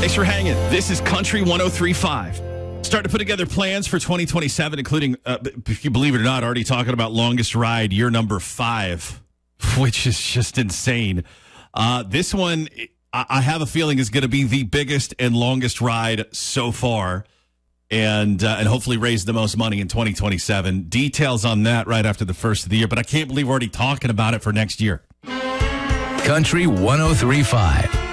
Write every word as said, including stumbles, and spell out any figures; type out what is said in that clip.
Thanks for hanging. This is Country one oh three point five. Starting to put together plans for twenty twenty-seven, including, uh, if you believe it or not, already talking about longest ride, year number five, which is just insane. Uh, this one, I have a feeling, is going to be the biggest and longest ride so far, and uh, and hopefully raise the most money in twenty twenty-seven. Details on that right after the first of the year, but I can't believe we're already talking about it for next year. Country one oh three point five.